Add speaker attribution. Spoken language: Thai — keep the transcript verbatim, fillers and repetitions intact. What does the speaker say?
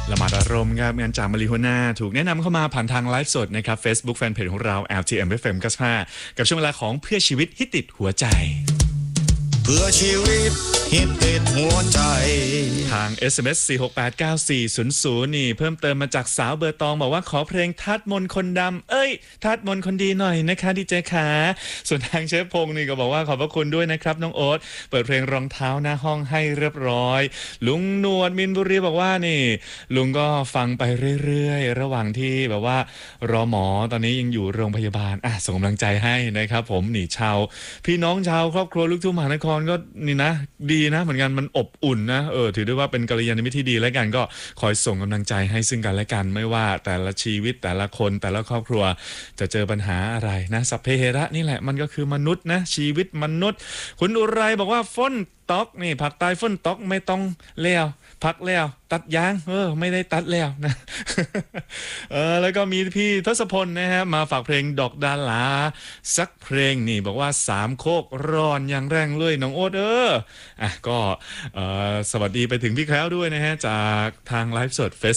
Speaker 1: ละหมาดอารมณ์ครับงานจากมาริโฮน่าถูกแนะนำเข้ามาผ่านทางไลฟ์สดนะครับ Facebook Fanpage ของเรา แอล ที เอ็ม เอฟ เอ็ม เก้าสิบห้ากับช่วงเวลาของเพื่อชีวิตฮิตติดหัวใจ
Speaker 2: เพื่อชีวิตฮิตติดหัวใจ
Speaker 1: ทาง เอส เอ็ม เอส สี่ หก แปด เก้า สี่ ศูนย์ ศูนย์นี่เพิ่มเติมมาจากสาวเบอร์ตองบอกว่าขอเพลงทัดมนคนดำเอ้ยทัดมนคนดีหน่อยนะคะดีเจขาส่วนทางเชฟพงศ์นี่ก็บอกว่าขอบพระคุณด้วยนะครับน้องโอ๊ตเปิดเพลงรองเท้าหน้าห้องให้เรียบร้อยลุงหนวดมินบุรีบอกว่านี่ลุงก็ฟังไปเรื่อยๆระหว่างที่แบบว่ารอหมอตอนนี้ยังอยู่โรงพยาบาลอ่ะส่งกำลังใจให้นะครับผมนี่ชาวพี่น้องชาวครอบครัวลูกทุ่งมหานครก็นี่นะดีนะเหมือนกันมันอบอุ่นนะเออถือได้ว่าเป็นกัลยาณมิตรที่ดีแล้วกันก็คอยส่งกำลังใจให้ซึ่งกันและกันไม่ว่าแต่ละชีวิตแต่ละคนแต่ละครอบครัวจะเจอปัญหาอะไรนะสัพเพเหระนี่แหละมันก็คือมนุษย์นะชีวิตมนุษย์คุณอุไรบอกว่าฝนตกนี่ภาคใต้ฝนตกไม่ต้องแล้วพักแล้วตัดยางเออไม่ได้ตัดแล้วนะ เออแล้วก็มีพี่ทศพลนะฮะมาฝากเพลงดอกดาลาสักเพลงนี่บอกว่าสามโคกร้อนอย่างแรงเลยน้องโอ๊ตเอออ่ะก็เออสวัสดีไปถึงพี่แคล้วด้วยนะฮะจากทางไลฟ์สดเฟซ